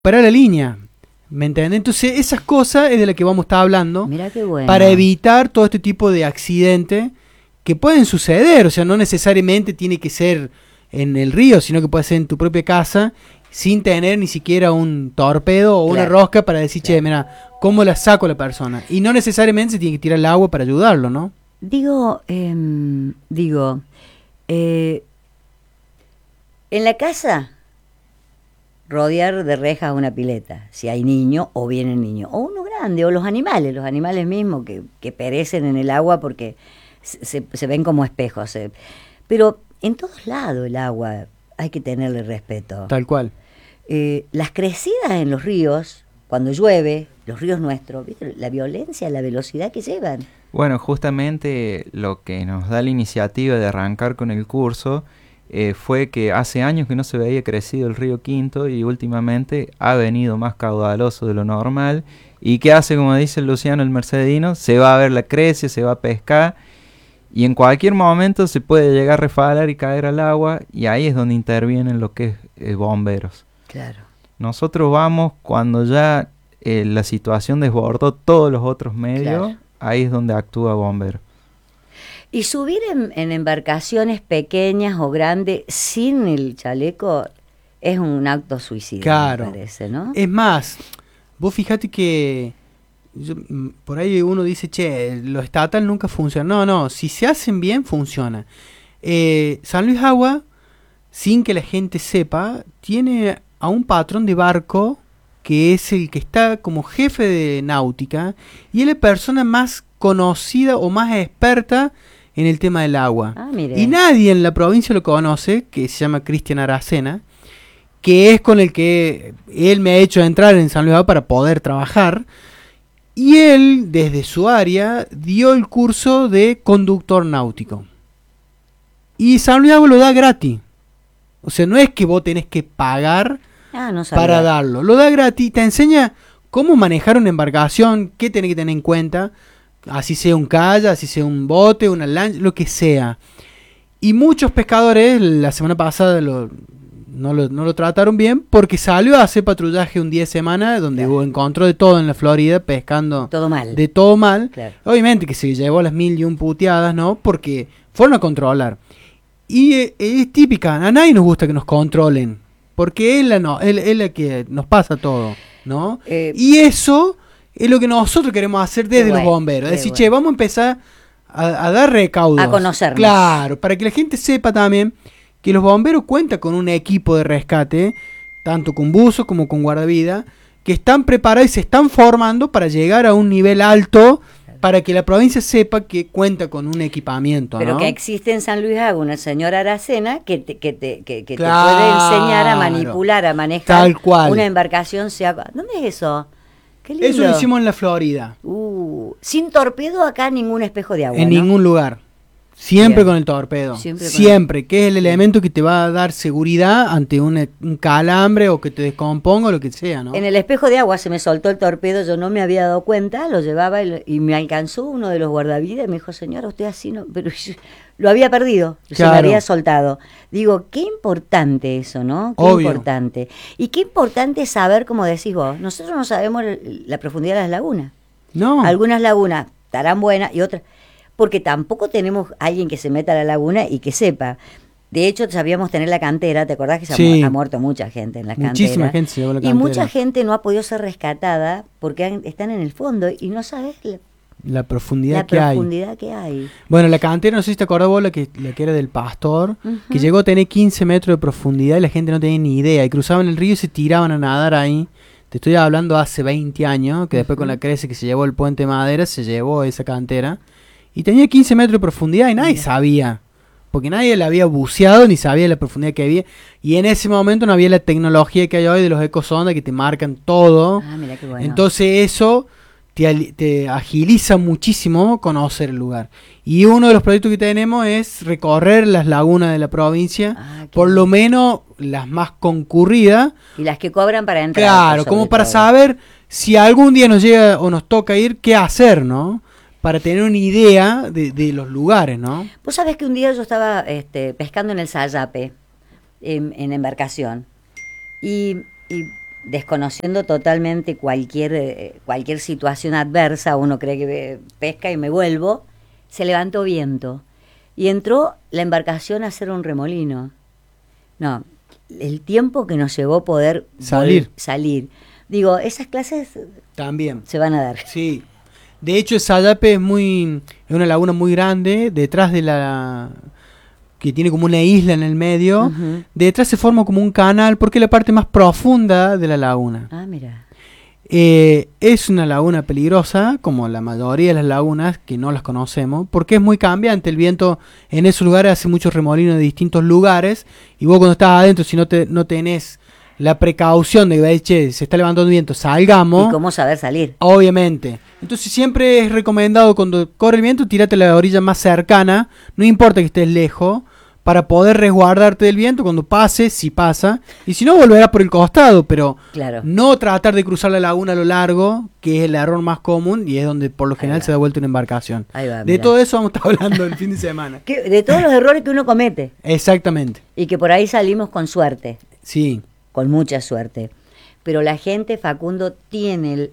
para la línea. ¿Me entiendes? Entonces, esas cosas es de las que vamos a estar hablando. Mirá qué bueno. Para evitar todo este tipo de accidentes que pueden suceder. O sea, no necesariamente tiene que ser en el río, sino que puede ser en tu propia casa, sin tener ni siquiera un torpedo o una rosca para decir, che, mira, ¿cómo la saco a la persona? Y no necesariamente se tiene que tirar el agua para ayudarlo, ¿no? Digo, en la casa, rodear de rejas una pileta, si hay niño o viene el niño, o uno grande, o los animales mismos que perecen en el agua porque se ven como espejos. Pero en todos lados el agua hay que tenerle respeto. Tal cual. Las crecidas en los ríos, cuando llueve, los ríos nuestros, ¿viste? La violencia, la velocidad que llevan. Bueno, justamente lo que nos da la iniciativa de arrancar con el curso fue que hace años que no se veía crecido el río Quinto y últimamente ha venido más caudaloso de lo normal. ¿Y qué hace, como dice Luciano el Mercedino? Se va a ver la crece, se va a pescar y en cualquier momento se puede llegar a resbalar y caer al agua y ahí es donde intervienen lo que es bomberos. Claro. Nosotros vamos cuando ya la situación desbordó todos los otros medios, claro. Ahí es donde actúa bombero. Y subir en embarcaciones pequeñas o grandes sin el chaleco es un acto suicida, claro. Me parece, ¿no? Es más, vos fíjate que por ahí uno dice, che, lo estatal nunca funciona. No, si se hacen bien, funciona. San Luis Agua, sin que la gente sepa, tiene a un patrón de barco que es el que está como jefe de náutica y es la persona más conocida o más experta en el tema del agua. Y nadie en la provincia lo conoce, que se llama Cristian Aracena, que es con el que él me ha hecho entrar en San Luis Agua para poder trabajar. Y él, desde su área, dio el curso de conductor náutico. Y San Luis Agua lo da gratis. O sea, no es que vos tenés que pagar para darlo. Lo da gratis, te enseña cómo manejar una embarcación, qué tenés que tener en cuenta, así sea un kayak, así sea un bote, una lancha, lo que sea. Y muchos pescadores la semana pasada no lo trataron bien porque salió a hacer patrullaje un día de semana donde encontró de todo en la Florida, pescando todo mal. De todo mal. Claro. Obviamente que se llevó las 1001 puteadas, ¿no? Porque fueron a controlar. Y es típica, a nadie nos gusta que nos controlen, porque es la que nos pasa todo, ¿no? Y eso es lo que nosotros queremos hacer desde los bomberos. Es decir, che, vamos a empezar a dar recaudos. A conocernos. Claro, para que la gente sepa también que los bomberos cuentan con un equipo de rescate, tanto con buzos como con guardavidas, que están preparados y se están formando para llegar a un nivel alto, para que la provincia sepa que cuenta con un equipamiento, pero ¿no? Que existe en San Luis Agua una señora Aracena que te claro, te puede enseñar a manipular, a manejar tal cual. Una embarcación. ¿Dónde es eso? Qué lindo. Eso lo hicimos en la Florida. Sin torpedo acá ningún espejo de agua, en ningún lugar. Siempre bien. Con el torpedo. Siempre, que es el elemento que te va a dar seguridad ante un calambre o que te descomponga o lo que sea, ¿no? En el espejo de agua se me soltó el torpedo, yo no me había dado cuenta, lo llevaba y me alcanzó uno de los guardavidas y me dijo, señora, usted así no... Pero yo lo había perdido, claro. Se me había soltado. Digo, qué importante eso, ¿no? Qué obvio. Importante. Y qué importante saber, como decís vos, nosotros no sabemos la profundidad de las lagunas. No. Algunas lagunas estarán buenas y otras... porque tampoco tenemos alguien que se meta a la laguna y que sepa. De hecho, sabíamos tener la cantera, ¿te acordás que se ha muerto mucha gente en las canteras? Muchísima gente se llevó la cantera. Y mucha gente no ha podido ser rescatada porque están en el fondo y no sabes la profundidad que hay. Bueno, la cantera, no sé si te acordás vos, la que era del Pastor, que llegó a tener 15 metros de profundidad y la gente no tenía ni idea. Y cruzaban el río y se tiraban a nadar ahí. Te estoy hablando hace 20 años, que después con la crece que se llevó el puente de madera, se llevó esa cantera. Y tenía 15 metros de profundidad y nadie sabía. Porque nadie la había buceado ni sabía la profundidad que había. Y en ese momento no había la tecnología que hay hoy de los ecosondas que te marcan todo. Mira qué bueno. Entonces eso te agiliza muchísimo conocer el lugar. Y uno de los proyectos que tenemos es recorrer las lagunas de la provincia, por lo menos las más concurridas. Y las que cobran para entrar. Claro, como para saber si algún día nos llega o nos toca ir, qué hacer, ¿no? Para tener una idea de los lugares, ¿no? Vos sabés que un día yo estaba pescando en el Sayape, en embarcación, y desconociendo totalmente cualquier situación adversa, uno cree que pesca y me vuelvo, se levantó viento y entró la embarcación a hacer un remolino. No, el tiempo que nos llevó poder salir. Digo, esas clases también se van a dar. Sí. De hecho, el Sayape es una laguna muy grande, detrás de que tiene como una isla en el medio. Uh-huh. Detrás se forma como un canal porque es la parte más profunda de la laguna. Ah, mira. Es una laguna peligrosa, como la mayoría de las lagunas que no las conocemos, porque es muy cambiante. El viento en esos lugares hace muchos remolinos de distintos lugares, y vos cuando estás adentro, si no tenés la precaución de que, che, se está levantando el viento, salgamos. ¿Y cómo saber salir? Obviamente. Entonces siempre es recomendado, cuando corre el viento, tirate a la orilla más cercana, no importa que estés lejos, para poder resguardarte del viento cuando pase, si pasa, y si no, volverás por el costado, pero claro, no tratar de cruzar la laguna a lo largo, que es el error más común y es donde por lo general se da vuelta una embarcación. Ahí va, de todo eso vamos a estar hablando el fin de semana. De todos los errores que uno comete. Exactamente. Y que por ahí salimos con suerte. Sí. Con mucha suerte. Pero la gente, Facundo, tiene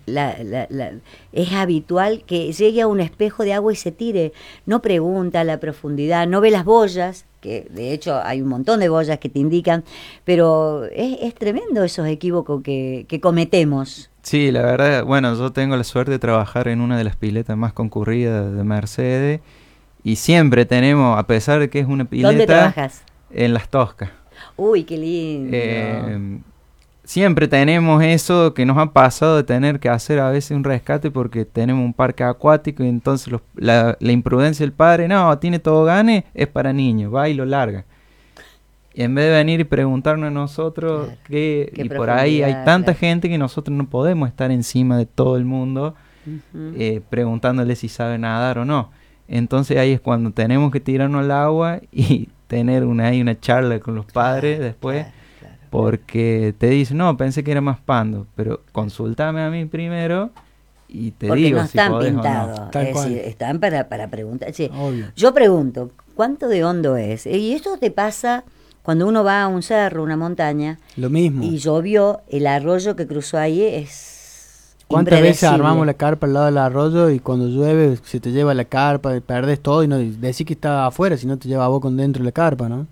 es habitual que llegue a un espejo de agua y se tire. No pregunta la profundidad, no ve las boyas, que de hecho hay un montón de boyas que te indican, pero es tremendo esos equívocos que cometemos. Sí, la verdad, bueno, yo tengo la suerte de trabajar en una de las piletas más concurridas de Mercedes, y siempre tenemos, a pesar de que es una pileta... ¿Dónde trabajas? En Las Toscas. Uy, qué lindo. Siempre tenemos eso que nos ha pasado de tener que hacer a veces un rescate porque tenemos un parque acuático y entonces la imprudencia del padre, no, tiene toboganes, es para niños, va y lo larga. Y en vez de venir y preguntarnos a nosotros, claro, y por ahí hay tanta gente que nosotros no podemos estar encima de todo el mundo preguntándole si sabe nadar o no. Entonces ahí es cuando tenemos que tirarnos al agua y tener una charla con los padres después. Porque te dicen, no, pensé que era más pando, pero consultame a mí primero y te porque digo no si están podés pintados, o no. es decir, están para preguntar. Sí. Obvio. Yo pregunto, ¿cuánto de hondo es? Y esto te pasa cuando uno va a un cerro, una montaña. Lo mismo. Y llovió, el arroyo que cruzó ahí es ¿Cuántas veces armamos la carpa al lado del arroyo y cuando llueve se te lleva la carpa, perdés todo y no decís que está afuera, si no te lleva a vos con dentro de la carpa, ¿no?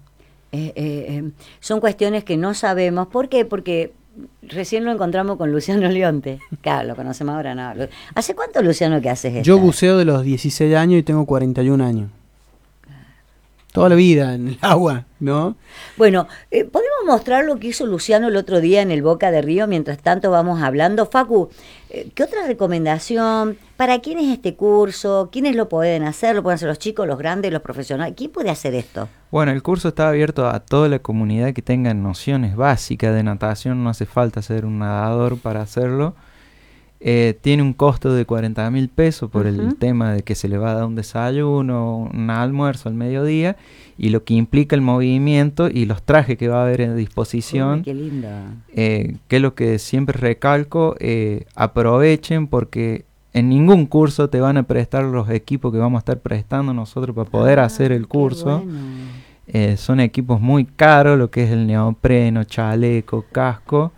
Son cuestiones que no sabemos. ¿Por qué? Porque recién lo encontramos con Luciano Leonte. Claro, lo conocemos ahora, ¿no? ¿Hace cuánto, Luciano, que haces esto? Yo buceo de los 16 años y tengo 41 años. Toda la vida en el agua, ¿no? Bueno, ¿podemos mostrar lo que hizo Luciano el otro día en el Boca de Río? Mientras tanto vamos hablando. Facu, ¿qué otra recomendación? ¿Para quién es este curso? ¿Quiénes lo pueden hacer? ¿Lo pueden hacer los chicos, los grandes, los profesionales? ¿Quién puede hacer esto? Bueno, el curso está abierto a toda la comunidad que tenga nociones básicas de natación. No hace falta ser un nadador para hacerlo. Tiene un costo de 40.000 pesos por el tema de que se le va a dar un desayuno, un almuerzo al mediodía, y lo que implica el movimiento y los trajes que va a haber en disposición. Uy, qué lindo. Que es lo que siempre recalco, aprovechen porque en ningún curso te van a prestar los equipos que vamos a estar prestando nosotros para poder hacer el curso. Bueno. Son equipos muy caros, lo que es el neopreno, chaleco, casco.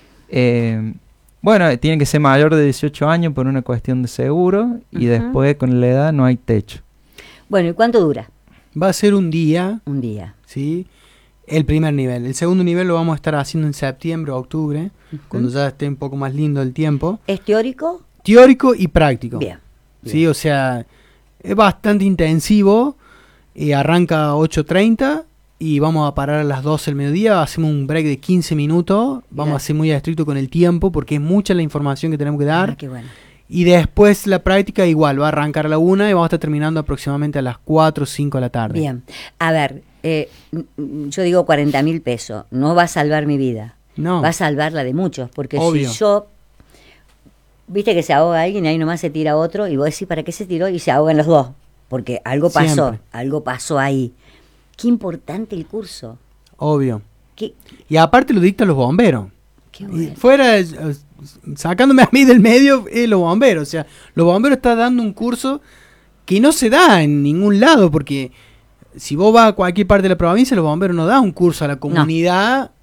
Bueno, tiene que ser mayor de 18 años por una cuestión de seguro y después con la edad no hay techo. Bueno, ¿y cuánto dura? Va a ser un día. Un día. Sí, el primer nivel. El segundo nivel lo vamos a estar haciendo en septiembre o octubre, cuando ya esté un poco más lindo el tiempo. ¿Es teórico? Teórico y práctico. Bien. Sí, o sea, es bastante intensivo. Arranca a 8:30. Y vamos a parar a las 12 del mediodía, hacemos un break de 15 minutos, vamos a ser muy estrictos con el tiempo porque es mucha la información que tenemos que dar. Qué bueno. Y después la práctica igual, va a arrancar a la 1 y vamos a estar terminando aproximadamente a las 4 o 5 de la tarde. Bien, a ver, yo digo 40.000 pesos, no va a salvar mi vida, no. Va a salvar la de muchos, porque obvio. Si yo, viste que se ahoga alguien y ahí nomás se tira otro y vos decís, ¿para qué se tiró? Y se ahogan los dos, porque algo pasó ahí. Qué importante el curso. Obvio. Y aparte lo dictan los bomberos. Qué bueno. Y fuera, sacándome a mí del medio, los bomberos. O sea, los bomberos están dando un curso que no se da en ningún lado, porque si vos vas a cualquier parte de la provincia, los bomberos no dan un curso a la comunidad,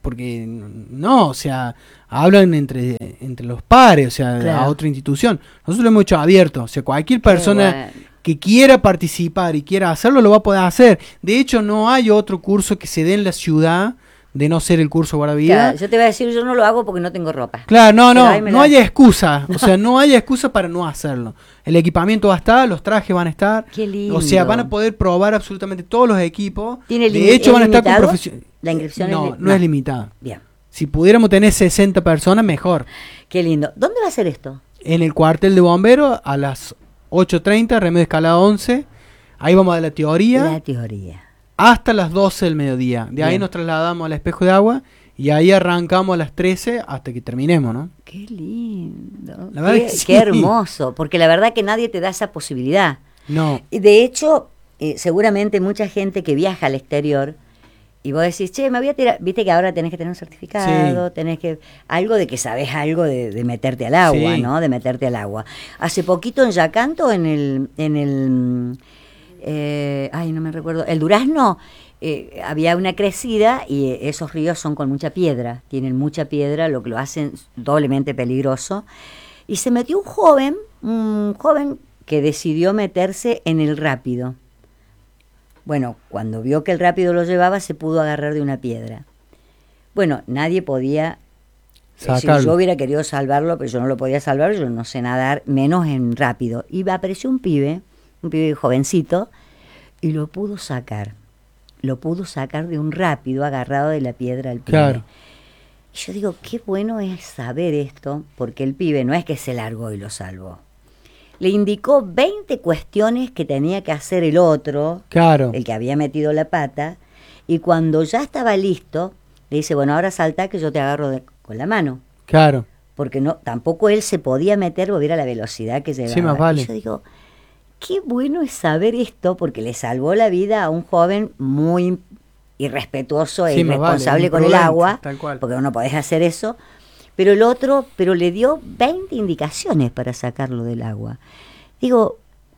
porque no, o sea, hablan entre los pares, o sea, Claro. a otra institución. Nosotros lo hemos hecho abierto, o sea, cualquier persona Qué bueno. que quiera participar y quiera hacerlo, lo va a poder hacer. De hecho, no hay otro curso que se dé en la ciudad de no ser el curso guardavida. Claro, yo te voy a decir, yo no lo hago porque no tengo ropa. Claro, no, Pero no, ahí me no la- hay excusa. O sea, no hay excusa para no hacerlo. El equipamiento va a estar, los trajes van a estar. Qué lindo. O sea, van a poder probar absolutamente todos los equipos. ¿Tiene De hecho, ¿es van a estar con limitado? profesionales. La inscripción No, es no es limitada. Bien, Si pudiéramos tener 60 personas, mejor. qué lindo. ¿Dónde va a ser esto? En el cuartel de bomberos, a las 8:30, remedio de escalada 11. Ahí vamos a la teoría. La teoría. Hasta las 12 del mediodía. De ahí Bien. nos trasladamos al espejo de agua. Y ahí arrancamos a las 13 hasta que terminemos, ¿no? Qué lindo. La verdad qué, que sí. qué hermoso, porque la verdad que nadie te da esa posibilidad. No. Y de hecho, seguramente mucha gente que viaja al exterior y vos decís, che, me voy a tirar, viste que ahora tenés que tener un certificado, Sí. tenés que, algo de que sabés algo de meterte al agua, Sí. ¿no? De meterte al agua. Hace poquito en Yacanto, en el ay, no me recuerdo, el Durazno, había una crecida y esos ríos son con mucha piedra, tienen mucha piedra, lo que lo hacen doblemente peligroso. Y se metió un joven que decidió meterse en el rápido. Bueno, cuando vio que el rápido lo llevaba, se pudo agarrar de una piedra. Bueno, nadie podía... Si Sacarlo. yo hubiera querido salvarlo, pero yo no lo podía salvar, yo no sé nadar, menos en rápido. Y apareció un pibe jovencito, y lo pudo sacar. Lo pudo sacar de un rápido agarrado de la piedra al pibe. Claro. Y yo digo, qué bueno es saber esto, porque el pibe no es que se largó y lo salvó. Le indicó 20 cuestiones que tenía que hacer el otro, Claro. el que había metido la pata, y cuando ya estaba listo, le dice, bueno, ahora salta que yo te agarro con la mano. Claro. Porque no, tampoco él se podía meter o era la velocidad que llevaba. Sí, más vale. Y yo digo, qué bueno es saber esto, porque le salvó la vida a un joven muy irrespetuoso e Sí, más vale, irresponsable con el imprudente, agua, tal cual. porque no podés hacer eso. Pero el otro, pero le dio 20 indicaciones para sacarlo del agua. Digo,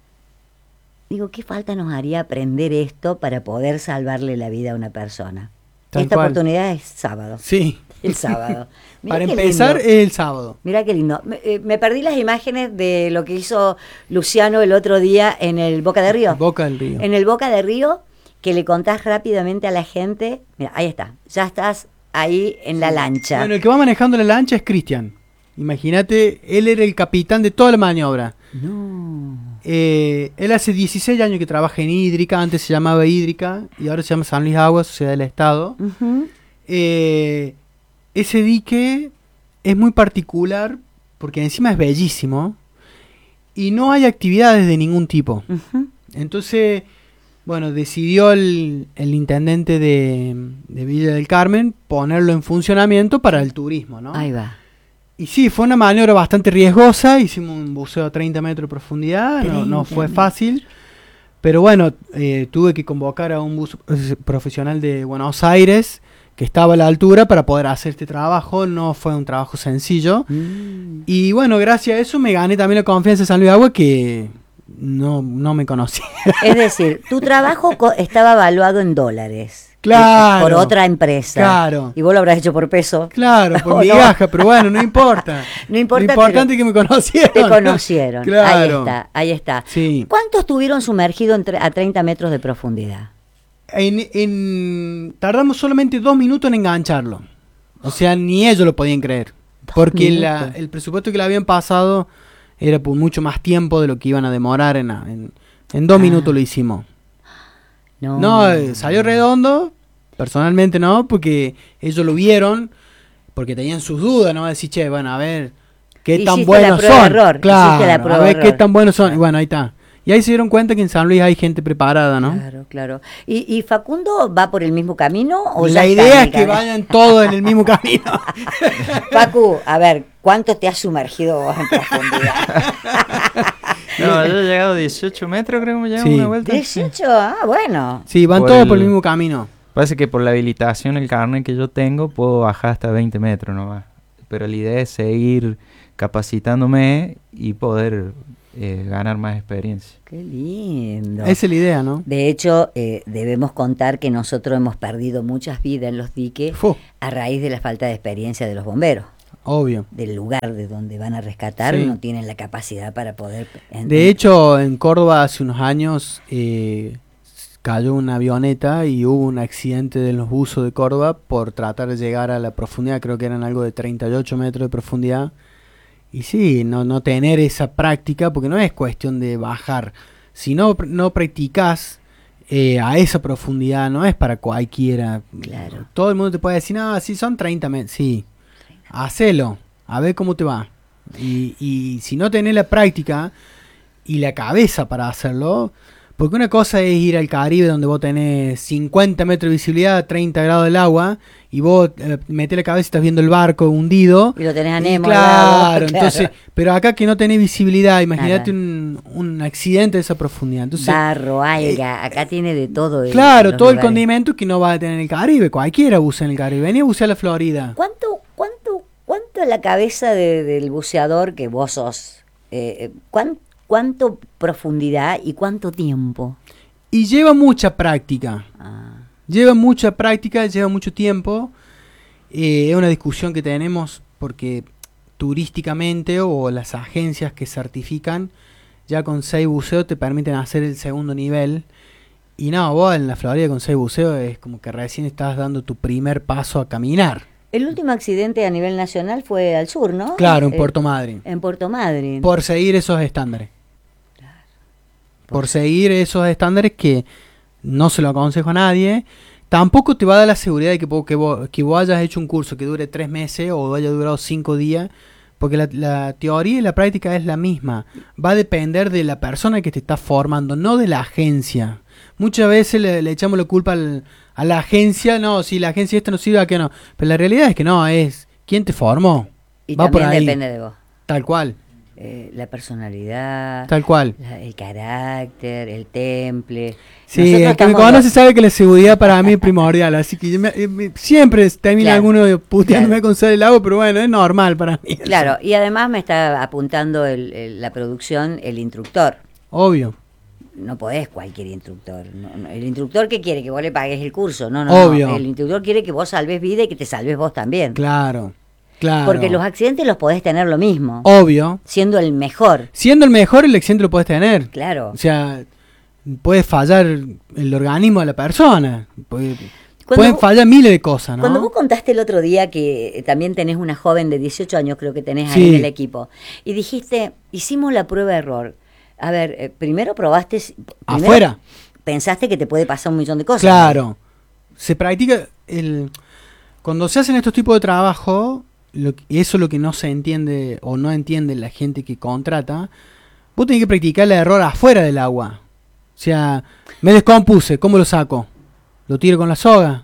qué falta nos haría aprender esto para poder salvarle la vida a una persona. Tal Esta cual. oportunidad es sábado. Sí. El sábado. Mirá Para qué empezar, lindo. el sábado. Mirá qué lindo. Me perdí las imágenes de lo que hizo Luciano el otro día en el Boca de Río. Boca del Río. En el Boca de Río, que le contás rápidamente a la gente. Mira, ahí está. Ya estás ahí en la lancha. Bueno, el que va manejando la lancha es Cristian. Imagínate, él era el capitán de toda la maniobra. No. Él hace 16 años que trabaja en Hídrica, antes se llamaba Hídrica y ahora se llama San Luis Aguas, Sociedad del Estado. Ujú. Ese dique es muy particular porque encima es bellísimo y no hay actividades de ningún tipo. Ujú. Entonces, bueno, decidió el intendente de Villa del Carmen ponerlo en funcionamiento para el turismo, ¿no? Ahí va. Y sí, fue una maniobra bastante riesgosa, hicimos un buceo a 30 metros de profundidad, no 30 fue metros. fácil, pero bueno, tuve que convocar a un buzo profesional de Buenos Aires que estaba a la altura para poder hacer este trabajo, no fue un trabajo sencillo, y bueno, gracias a eso me gané también la confianza de San Luis Agua que no me conocía. Es decir, tu trabajo estaba evaluado en dólares. Claro. Por otra empresa. Claro. Y vos lo habrás hecho por peso. Claro, por ¿O mi no? gaja, pero bueno, no importa. No importa, Lo importante es que me conocieron. Te conocieron. Claro. Ahí está. Sí. ¿Cuántos estuvieron sumergidos a 30 metros de profundidad? Tardamos solamente 2 minutos en engancharlo. O sea, ni ellos lo podían creer. Porque minutos. el presupuesto que le habían pasado era por mucho más tiempo de lo que iban a demorar. En 2 minutos lo hicimos. No, salió redondo. Personalmente no, porque ellos lo vieron, porque tenían sus dudas, ¿no? Decir, che, bueno, a ver, qué Hiciste tan la buenos prueba son. de error, hiciste Claro, la prueba a ver de qué error. tan buenos son. Y bueno, ahí está. Y ahí se dieron cuenta que en San Luis hay gente preparada, ¿no? Claro, claro. ¿Y Facundo va por el mismo camino o ya La está idea en es el que camino? vayan todos en el mismo camino. Facu, a ver, ¿cuánto te has sumergido vos en profundidad? No, yo he llegado a 18 metros, creo que me llevo Sí. una vuelta. 18, bueno. Sí, van Por todos el- por el mismo camino. Parece que por la habilitación, el carnet que yo tengo, puedo bajar hasta 20 metros nomás. Pero la idea es seguir capacitándome y poder ganar más experiencia. Qué lindo. Esa es la idea, ¿no? De hecho, debemos contar que nosotros hemos perdido muchas vidas en los diques Fu, a raíz de la falta de experiencia de los bomberos. obvio. Del lugar de donde van a rescatar, Sí. no tienen la capacidad para poder... De hecho, en Córdoba hace unos años cayó una avioneta y hubo un accidente de los buzos de Córdoba por tratar de llegar a la profundidad, creo que eran algo de 38 metros de profundidad. Y sí, no tener esa práctica, porque no es cuestión de bajar. Si no practicas a esa profundidad, no es para cualquiera. Claro. Todo el mundo te puede decir, no, sí, son 30 metros. Sí, hacelo, a ver cómo te va. Y si no tenés la práctica y la cabeza para hacerlo, porque una cosa es ir al Caribe donde vos tenés 50 metros de visibilidad, 30 grados del agua, y vos metés la cabeza y estás viendo el barco hundido. Y lo tenés a Y Nemo. claro, al lado, entonces, claro. pero acá que no tenés visibilidad, imagínate Nada. un accidente de esa profundidad. Entonces, Barro, alga, acá tiene de todo. claro, los todo el lugares. condimento que no va a tener en el Caribe, cualquiera bucea en el Caribe. Vení a bucear a la Florida. ¿Cuánto es la cabeza del buceador que vos sos? ¿Cuánto profundidad y cuánto tiempo? Y lleva mucha práctica. Ah, Lleva mucha práctica, lleva mucho tiempo. Es una discusión que tenemos porque turísticamente o las agencias que certifican ya con 6 buceos te permiten hacer el segundo nivel. Y no, vos en la Florida con 6 buceos es como que recién estás dando tu primer paso a caminar. el último accidente a nivel nacional fue al sur, ¿no? Claro, en Puerto Madryn. En Puerto Madryn. Por seguir esos estándares. Por seguir esos estándares que no se lo aconsejo a nadie. Tampoco te va a dar la seguridad de que vos hayas hecho un curso que dure 3 meses o haya durado 5 días. Porque la teoría y la práctica es la misma. Va a depender de la persona que te está formando, no de la agencia. Muchas veces le echamos la culpa a la agencia. No, si la agencia esta no sirve, ¿a qué no? Pero la realidad es que no, es quién te formó. Y Va por también ahí. depende de vos. Tal cual, La personalidad, tal cual. el carácter, el temple. Sí, Nosotros el que me estamos conoce los- sabe que la seguridad para mí es primordial, así que siempre termina Claro, alguno puteándome claro. con sal el agua, pero bueno, es normal para mí. eso. Claro, y además me está apuntando la producción, el instructor. Obvio, No podés cualquier instructor. El instructor que quiere que vos le pagues el curso. No. Obvio. El instructor quiere que vos salves vida y que te salves vos también. claro. Porque los accidentes los podés tener lo mismo, Obvio. siendo el mejor. Siendo el mejor, el accidente lo puedes tener. Claro. O sea, puede fallar el organismo de la persona. Pueden Cuando vos- fallar miles de cosas, ¿no? Cuando vos contaste el otro día que también tenés una joven de 18 años, creo que tenés ahí Sí. en el equipo, y dijiste, hicimos la prueba de error. A ver, primero probaste... primero Afuera. Pensaste que te puede pasar un millón de cosas. Claro. Se practica cuando se hacen estos tipos de trabajo, eso es lo que no se entiende o no entiende la gente que contrata. Vos tenés que practicar el error afuera del agua. O sea, me descompuse, ¿cómo lo saco? ¿Lo tiro con la soga?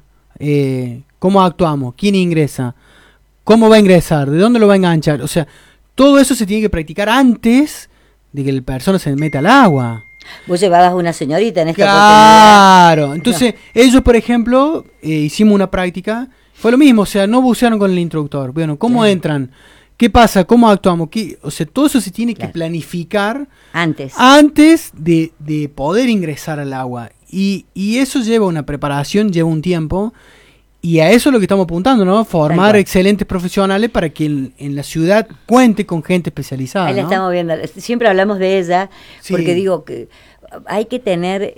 ¿Cómo actuamos? ¿Quién ingresa? ¿Cómo va a ingresar? ¿De dónde lo va a enganchar? O sea, todo eso se tiene que practicar antes de que la persona se meta al agua. Vos llevabas una señorita en esta oportunidad. Claro, entonces ellos, por ejemplo, hicimos una práctica, fue lo mismo, o sea, no bucearon con el instructor. Bueno, ¿cómo Claro. entran? ¿Qué pasa? ¿Cómo actuamos? O sea, todo eso se tiene que Claro. planificar Antes. antes de poder ingresar al agua. Y eso lleva una preparación, lleva un tiempo. Y a eso es lo que estamos apuntando, ¿no? Tal Formar cual. excelentes profesionales para que en la ciudad cuente con gente especializada. Ahí la ¿no? estamos viendo. Siempre hablamos de ella, Sí. porque digo que hay que tener,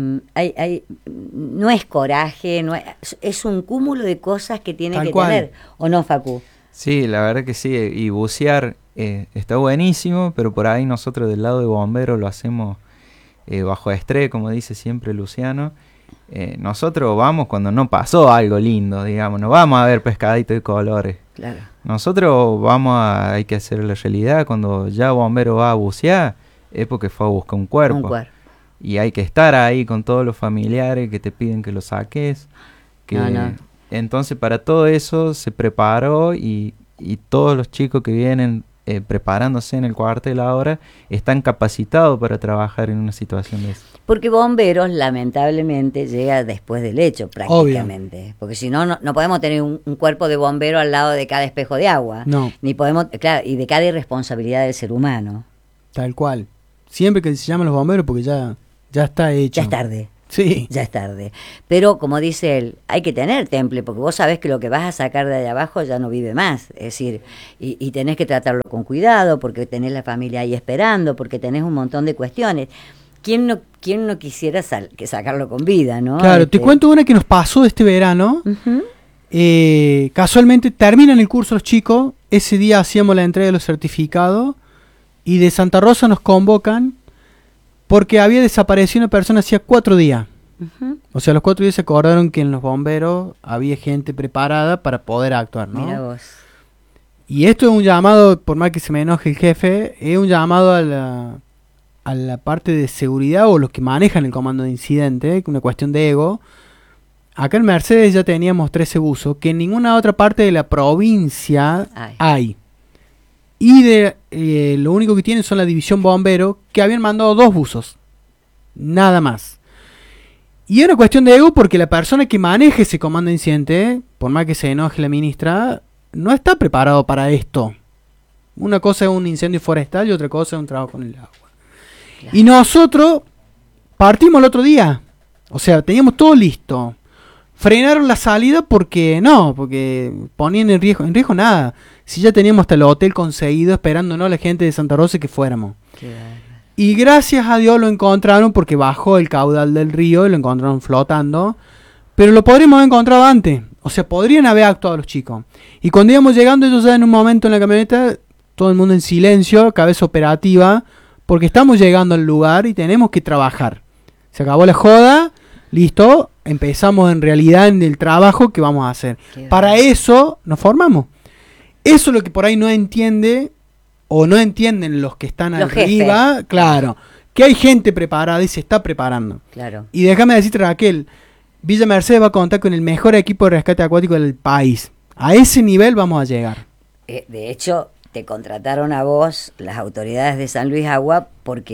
no es coraje, es un cúmulo de cosas que tiene Tal que cual. tener. ¿O no, Facu? Sí, la verdad que sí, y bucear está buenísimo, pero por ahí nosotros del lado de bomberos lo hacemos bajo estrés, como dice siempre Luciano. Nosotros vamos cuando no pasó algo lindo, digamos, no vamos a ver pescadito de colores. Claro. Nosotros hay que hacer la realidad, cuando ya bombero va a bucear, es porque fue a buscar un cuerpo. Un cuerpo. Y hay que estar ahí con todos los familiares que te piden que lo saques. No. Entonces para todo eso se preparó y todos los chicos que vienen preparándose en el cuartel ahora están capacitados para trabajar en una situación de esa. Porque bomberos, lamentablemente, llega después del hecho, prácticamente. Porque si no, no podemos tener un cuerpo de bombero al lado de cada espejo de agua. No. Ni podemos, claro, y de cada irresponsabilidad del ser humano. Tal cual. Siempre que se llaman los bomberos porque ya está hecho. Ya es tarde. Sí. Ya es tarde. Pero como dice él, hay que tener temple, porque vos sabés que lo que vas a sacar de allá abajo ya no vive más. Es decir, y tenés que tratarlo con cuidado, porque tenés la familia ahí esperando, porque tenés un montón de cuestiones. ¿Quién no quisiera que sacarlo con vida, no? Claro, te cuento una que nos pasó este verano. Uh-huh. Casualmente terminan el curso los chicos, ese día hacíamos la entrega de los certificados y de Santa Rosa nos convocan porque había desaparecido una persona hacía 4 días. Uh-huh. O sea, los 4 días se acordaron que en los bomberos había gente preparada para poder actuar, ¿no? Mira vos. Y esto es un llamado, por más que se me enoje el jefe, es un llamado a la parte de seguridad o los que manejan el comando de incidente, una cuestión de ego. Acá en Mercedes ya teníamos 13 buzos, que en ninguna otra parte de la provincia hay. Y lo único que tienen son la división bombero, que habían mandado 2 buzos. Nada más. Y es una cuestión de ego porque la persona que maneje ese comando de incidente, por más que se enoje la ministra, no está preparado para esto. Una cosa es un incendio forestal y otra cosa es un trabajo con el agua. Claro. Y nosotros partimos el otro día. O sea, teníamos todo listo. Frenaron la salida porque ponían en riesgo nada. Si ya teníamos hasta el hotel conseguido esperándonos la gente de Santa Rosa que fuéramos. Y gracias a Dios lo encontraron porque bajó el caudal del río y lo encontraron flotando. Pero lo podríamos haber encontrado antes. O sea, podrían haber actuado los chicos. Y cuando íbamos llegando, ellos ya en un momento en la camioneta, todo el mundo en silencio, cabeza operativa, porque estamos llegando al lugar y tenemos que trabajar. Se acabó la joda, listo, empezamos en realidad en el trabajo que vamos a hacer. Para eso nos formamos. Eso es lo que por ahí no entiende o no entienden los que están los arriba, jefes. Claro, que hay gente preparada y se está preparando. Claro. Y déjame decirte, Raquel, Villa Mercedes va a contar con el mejor equipo de rescate acuático del país. A ese nivel vamos a llegar. De hecho, te contrataron a vos las autoridades de San Luis Agua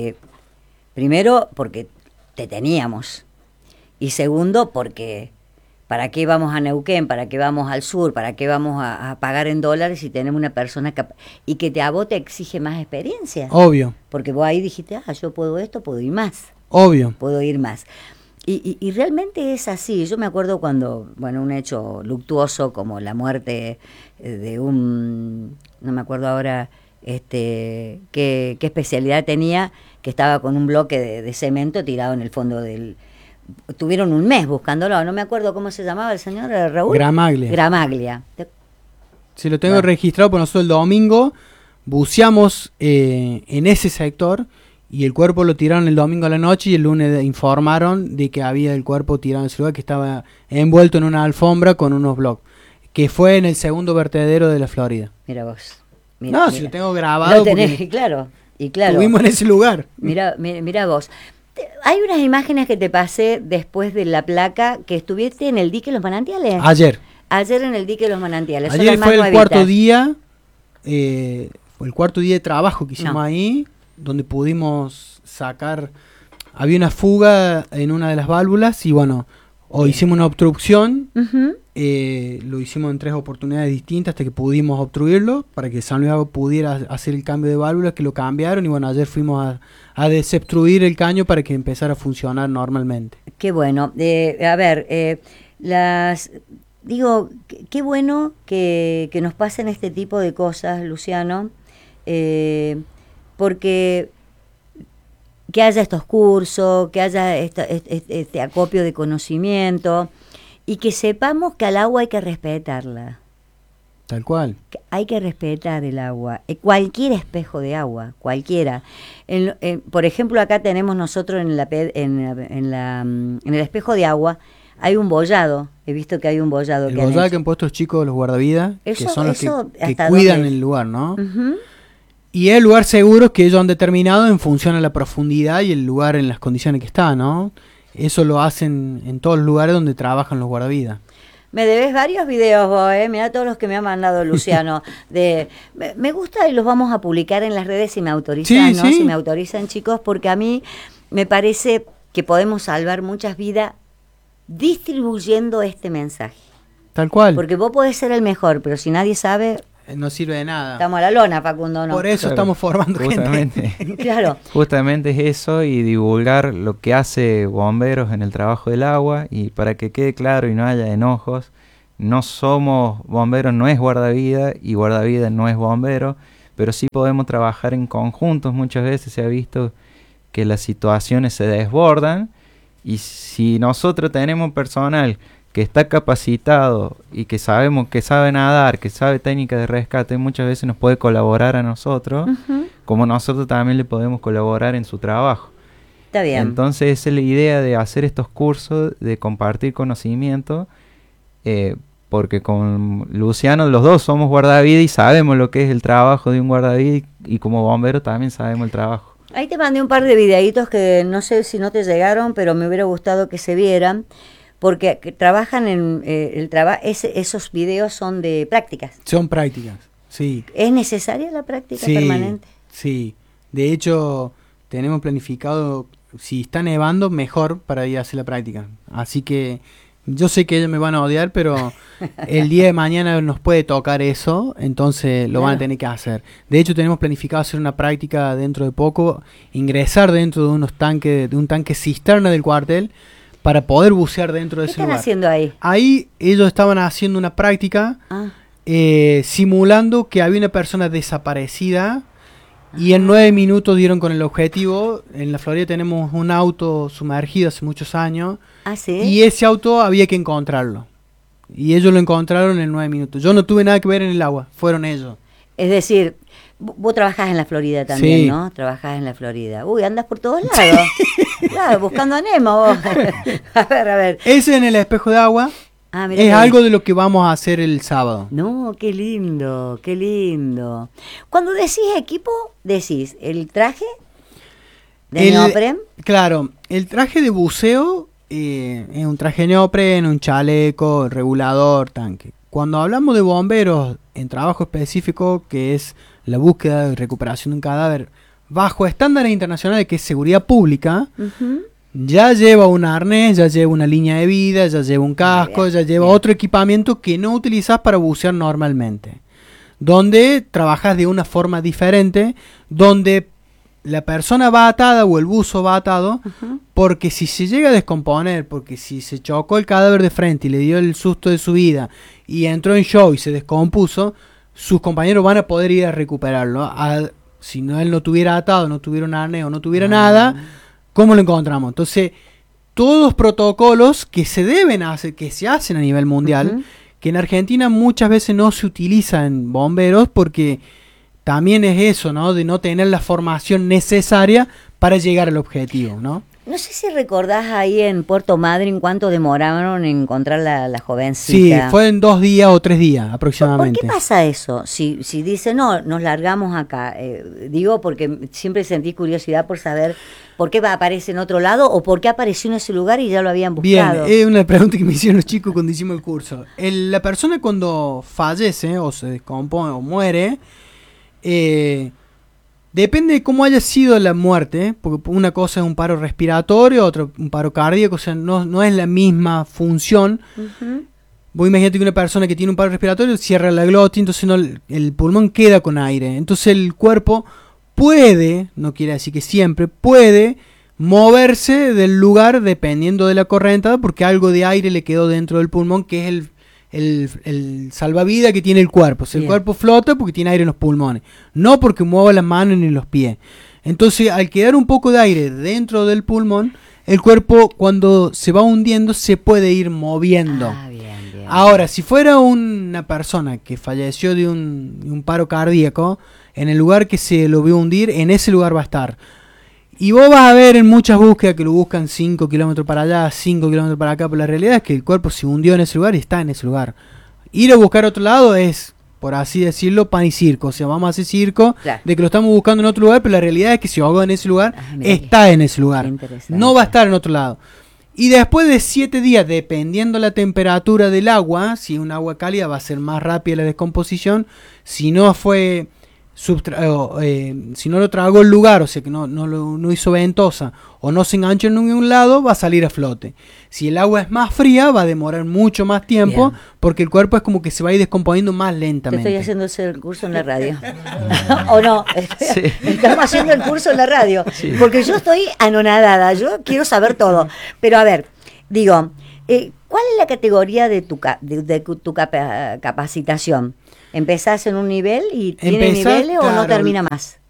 primero porque te teníamos y segundo porque ¿para qué vamos a Neuquén? ¿Para qué vamos al sur? ¿Para qué vamos a pagar en dólares si tenemos una persona y que a vos te exige más experiencia? Obvio. Porque vos ahí dijiste, yo puedo esto, puedo ir más. Obvio. Puedo ir más. Y realmente es así. Yo me acuerdo cuando, un hecho luctuoso como la muerte de no me acuerdo ahora qué especialidad tenía, que estaba con un bloque de cemento tirado en el fondo del... Tuvieron un mes buscándolo, no me acuerdo cómo se llamaba el señor, Raúl. Gramaglia. Sí, lo tengo registrado, por nosotros el domingo buceamos en ese sector y el cuerpo lo tiraron el domingo a la noche y el lunes informaron de que había el cuerpo tirado en ese lugar, que estaba envuelto en una alfombra con unos bloques, que fue en el segundo vertedero de la Florida. Mira vos. Si lo tengo grabado. Lo tenés, y claro. Estuvimos en ese lugar. Mira vos. Hay unas imágenes que te pasé después de la placa, que estuviste en el dique Los Manantiales. Ayer en el dique Los Manantiales. Ayer fue el cuarto día. Fue el cuarto día de trabajo que hicimos ahí, donde pudimos sacar. Había una fuga en una de las válvulas y hicimos una obstrucción. Uh-huh. Lo hicimos en 3 oportunidades distintas hasta que pudimos obstruirlo para que San Luis Agua pudiera hacer el cambio de válvulas, que lo cambiaron y ayer fuimos a desobstruir el caño para que empezara a funcionar normalmente. Qué bueno. Qué bueno que nos pasen este tipo de cosas, Luciano, porque que haya estos cursos, que haya este acopio de conocimiento y que sepamos que al agua hay que respetarla. Tal cual. Que hay que respetar el agua, cualquier espejo de agua, cualquiera. Por ejemplo, acá tenemos nosotros en el espejo de agua hay un bollado. He visto que hay un bollado. El bollado que han puesto los chicos, los guardavidas, que son los que cuidan el lugar, ¿no? Uh-huh. Y es el lugar seguro que ellos han determinado en función a la profundidad y el lugar en las condiciones que está, ¿no? Eso lo hacen en todos los lugares donde trabajan los guardavidas. Me debes varios videos vos, mirá todos los que me ha mandado Luciano. Me gusta y los vamos a publicar en las redes si me autorizan, ¿no? Sí. Si me autorizan, chicos, porque a mí me parece que podemos salvar muchas vidas distribuyendo este mensaje. Tal cual. Porque vos podés ser el mejor, pero si nadie sabe... no sirve de nada. Estamos a la lona, Facundo, ¿no? Por eso Claro, estamos formando justamente. gente. Claro. Justamente es eso, y divulgar lo que hace bomberos en el trabajo del agua, y para que quede claro y no haya enojos, no somos bomberos, no es guardavida, y guardavida no es bombero, pero sí podemos trabajar en conjuntos. Muchas veces se ha visto que las situaciones se desbordan, y si nosotros tenemos personal que está capacitado y que sabemos que sabe nadar, que sabe técnica de rescate, muchas veces nos puede colaborar a nosotros, como nosotros también le podemos colaborar en su trabajo. Está bien. Entonces esa es la idea de hacer estos cursos, de compartir conocimiento, porque con Luciano los dos somos guardavidas y sabemos lo que es el trabajo de un guardavidas, y como bombero también sabemos el trabajo. Ahí te mandé un par de videitos que no sé si no te llegaron, pero me hubiera gustado que se vieran, porque trabajan en esos videos son de prácticas. Son prácticas, sí. ¿Es necesaria la práctica Sí, permanente? sí. De hecho, tenemos planificado, si está nevando, mejor para ir a hacer la práctica. Así que yo sé que ellos me van a odiar, pero el día de mañana nos puede tocar eso, entonces lo van a tener que hacer. De hecho, tenemos planificado hacer una práctica dentro de poco, ingresar dentro de de un tanque cisterna del cuartel, para poder bucear dentro de ¿Qué ese están lugar. haciendo ahí? Ahí ellos estaban haciendo una práctica simulando que había una persona desaparecida, y en 9 minutos dieron con el objetivo. En la Florida tenemos un auto sumergido hace muchos años, Ah, sí. y ese auto había que encontrarlo. Y ellos lo encontraron en 9 minutos. Yo no tuve nada que ver en el agua, fueron ellos. Es decir, vos trabajás en la Florida también, Sí. ¿no? Trabajás en la Florida. Uy, andas por todos lados. Claro, buscando a Nemo vos. A ver. Ese en el espejo de agua Ah, mirá es que- algo de lo que vamos a hacer el sábado. No, qué lindo, qué lindo. Cuando decís equipo, decís el traje de neopren. Claro, el traje de buceo es un traje de neopren, un chaleco, regulador, tanque. Cuando hablamos de bomberos en trabajo específico, que es la búsqueda y recuperación de un cadáver bajo estándares internacionales, que es seguridad pública, Ujú. ya lleva un arnés, ya lleva una línea de vida, ya lleva un casco, Bien, ya lleva bien. otro equipamiento que no utilizás para bucear normalmente. Donde trabajas de una forma diferente, donde la persona va atada o el buzo va atado, Ujú. porque si se llega a descomponer, porque si se chocó el cadáver de frente y le dio el susto de su vida y entró en shock y se descompuso, sus compañeros van a poder ir a recuperarlo. Si no, él no tuviera atado, no tuviera un arnés o no tuviera nada, ¿cómo lo encontramos? Entonces, todos protocolos que se deben hacer, que se hacen a nivel mundial, Ujú. que en Argentina muchas veces no se utilizan en bomberos, porque también es eso, ¿no? De no tener la formación necesaria para llegar al objetivo, ¿no? No sé si recordás ahí en Puerto Madryn cuánto demoraron en encontrar la Sí, jovencita. fue en 2 días o 3 días ¿Por aproximadamente. qué pasa eso? Si dice, no, nos largamos acá. Digo porque siempre sentí curiosidad por saber por qué aparece en otro lado o por qué apareció en ese lugar y ya lo habían Bien, buscado. es una pregunta que me hicieron los chicos cuando hicimos el curso. La persona cuando fallece o se descompone o muere, depende de cómo haya sido la muerte, porque una cosa es un paro respiratorio, otra un paro cardíaco, o sea, no es la misma función. Ujú. Vos imagínate que una persona que tiene un paro respiratorio cierra la glotis, entonces el pulmón queda con aire. Entonces el cuerpo puede, no quiere decir que siempre, puede moverse del lugar dependiendo de la corrientada, porque algo de aire le quedó dentro del pulmón, que es el salvavidas que tiene el cuerpo. O sea, el Bien. cuerpo flota porque tiene aire en los pulmones, no porque mueva las manos ni los pies. Entonces, al quedar un poco de aire dentro del pulmón, el cuerpo cuando se va hundiendo se puede ir moviendo. Ah, bien. Ahora, si fuera una persona que falleció de un paro cardíaco, en el lugar que se lo vio hundir, en ese lugar va a estar. Y vos vas a ver en muchas búsquedas que lo buscan 5 kilómetros para allá, 5 kilómetros para acá, pero la realidad es que el cuerpo se hundió en ese lugar y está en ese lugar. Ir a buscar a otro lado es, por así decirlo, pan y circo. O sea, vamos a hacer circo Claro. de que lo estamos buscando en otro lugar, pero la realidad es que si ahogó en ese lugar, Ah, mira está en ese lugar. qué interesante. No va a estar en otro lado. Y después de 7 días, dependiendo la temperatura del agua, si es un agua cálida va a ser más rápida la descomposición. Si no fue si no lo tragó el lugar, o sea que no hizo ventosa o no se enganchó en ningún lado, va a salir a flote. Si el agua es más fría, va a demorar mucho más tiempo, Bien. porque el cuerpo es como que se va a ir descomponiendo más Te lentamente. estoy haciendo el curso en la radio. ¿O no? Sí. Estamos haciendo el curso en la radio. Sí. Porque yo estoy anonadada, yo quiero saber todo. Pero a ver, digo, ¿cuál es la categoría de tu capacitación? ¿Empezás en un nivel y tiene Empezás, niveles o no claro, termina más?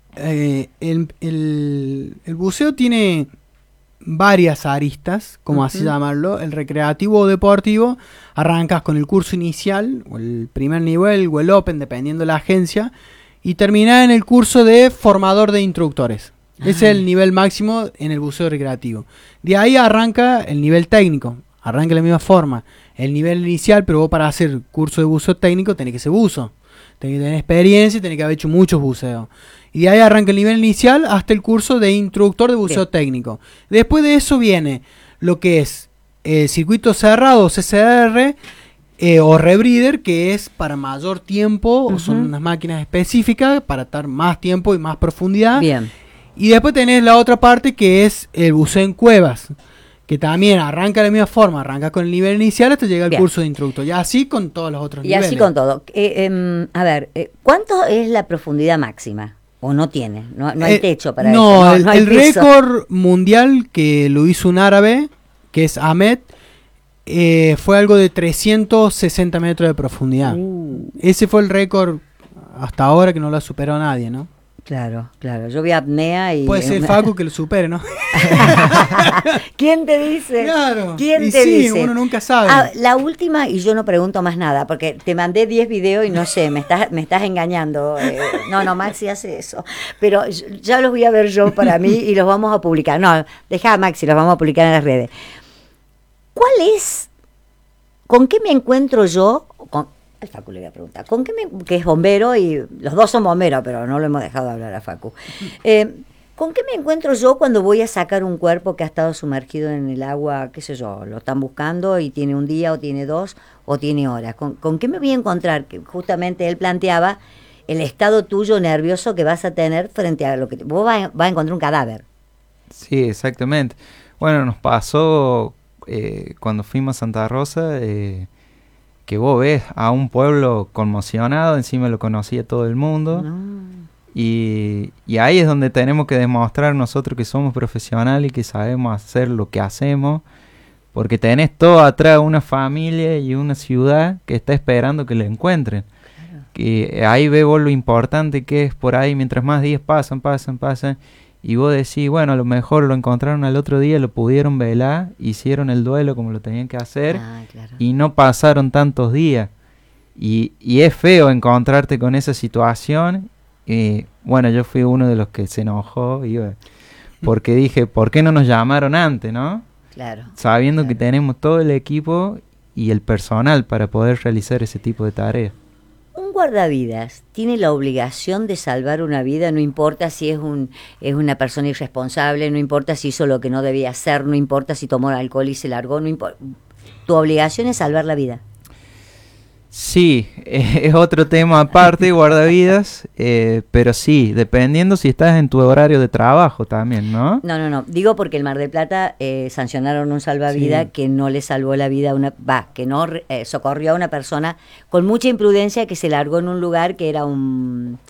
El buceo tiene varias aristas, como así llamarlo. El recreativo o deportivo, arrancas con el curso inicial, o el primer nivel, o el open, dependiendo de la agencia, y terminás en el curso de formador de instructores. Ese es el nivel máximo en el buceo recreativo. De ahí arranca el nivel técnico, arranca de la misma forma. El nivel inicial, pero vos para hacer curso de buceo técnico tenés que ser buzo. Tenés que tener experiencia y tenés que haber hecho muchos buceos. Y de ahí arranca el nivel inicial hasta el curso de instructor de buceo técnico. Después de eso viene lo que es circuito cerrado, CCR, o rebreather, que es para mayor tiempo, o son unas máquinas específicas para estar más tiempo y más profundidad. Bien. Y después tenés la otra parte que es el buceo en cuevas, que también arranca de la misma forma, arranca con el nivel inicial hasta llegar al Bien. curso de instructor. Y así con todos los otros Y niveles. así con todo. A ver, ¿cuánto es la profundidad máxima? ¿O no tiene? No hay techo para no, eso. No hay el piso. récord mundial que lo hizo un árabe, que es Ahmed, fue algo de 360 metros de profundidad. Ese fue el récord hasta ahora, que no lo ha superado nadie, ¿no? Claro, claro. Yo vi apnea y... Puede ser Facu que lo supere, ¿no? ¿Quién te dice? Claro. ¿Quién Y te sí, dice? uno nunca sabe. La última, y yo no pregunto más nada, porque te mandé 10 videos y no sé, me estás engañando. No, Maxi hace eso. Pero ya los voy a ver yo para mí y los vamos a publicar. No, deja a Maxi, los vamos a publicar en las redes. ¿Con qué me encuentro yo? Al Facu le voy a preguntar, que es bombero y los dos son bomberos, pero no lo hemos dejado hablar a Facu. ¿Con qué me encuentro yo cuando voy a sacar un cuerpo que ha estado sumergido en el agua, qué sé yo, lo están buscando y tiene un día o tiene dos o tiene horas? ¿Con qué me voy a encontrar? Que justamente él planteaba el estado tuyo nervioso que vas a tener frente a lo que vos vas a encontrar un cadáver. Sí, exactamente. Bueno, nos pasó cuando fuimos a Santa Rosa, que vos ves a un pueblo conmocionado, encima lo conocía todo el mundo. No. Y ahí es donde tenemos que demostrar nosotros que somos profesionales y que sabemos hacer lo que hacemos, porque tenés todo atrás, una familia y una ciudad que está esperando que lo encuentren. Claro. Que ahí ve vos lo importante que es por ahí, mientras más días pasan, y vos decís, bueno, a lo mejor lo encontraron al otro día, lo pudieron velar, hicieron el duelo como lo tenían que hacer, Claro. y no pasaron tantos días. Y es feo encontrarte con esa situación. Bueno, yo fui uno de los que se enojó, porque dije, ¿por qué no nos llamaron antes, no? Claro. Sabiendo que tenemos todo el equipo y el personal para poder realizar ese tipo de tareas. Un guardavidas tiene la obligación de salvar una vida, no importa si es una persona irresponsable, no importa si hizo lo que no debía hacer, no importa si tomó alcohol y se largó, no importa. Tu obligación es salvar la vida. Sí, es otro tema aparte, guardavidas, pero sí, dependiendo si estás en tu horario de trabajo también, ¿no? No. Digo porque el Mar del Plata sancionaron un salvavidas que no le salvó la vida que no socorrió a una persona con mucha imprudencia que se largó en un lugar que era un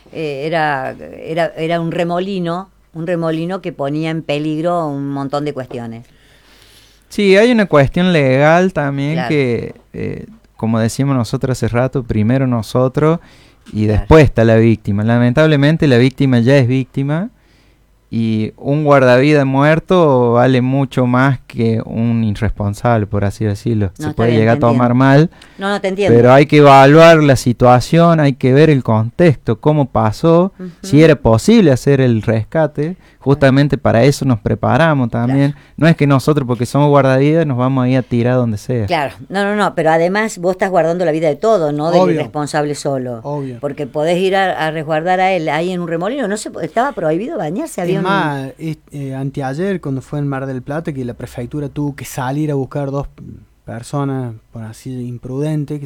remolino que ponía en peligro un montón de cuestiones. Sí, hay una cuestión legal también, claro, que como decíamos nosotros hace rato, primero nosotros y después está la víctima. Lamentablemente la víctima ya es víctima y un guardavidas muerto vale mucho más que un irresponsable, por así decirlo. No, se puede llegar a tomar entiendo. mal, No, te entiendo. pero hay que evaluar la situación, hay que ver el contexto, cómo pasó, si era posible hacer el rescate. Justamente para eso nos preparamos también. Claro. No es que nosotros, porque somos guardavidas, nos vamos a ir a tirar donde sea. Claro, no, pero además vos estás guardando la vida de todo, no del irresponsable solo. Obvio. Porque podés ir a resguardar a él ahí en un remolino, estaba prohibido bañarse. Había más, anteayer cuando fue en Mar del Plata, que la prefectura tuvo que salir a buscar 2 personas, por así imprudentes, que